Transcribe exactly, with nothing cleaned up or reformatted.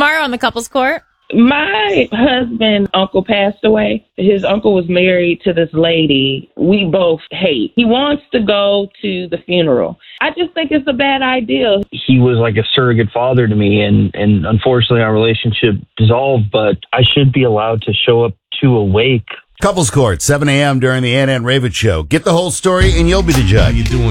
tomorrow on the Couples Court? My husband's uncle passed away. His uncle was married to this lady we both hate. He wants to go to the funeral. I just think it's a bad idea. He was like a surrogate father to me, and, and unfortunately our relationship dissolved, but I should be allowed to show up to a wake. Couples Court, seven a.m. during the Ann Ann Ravitch Show. Get the whole story and you'll be the judge. How you doing?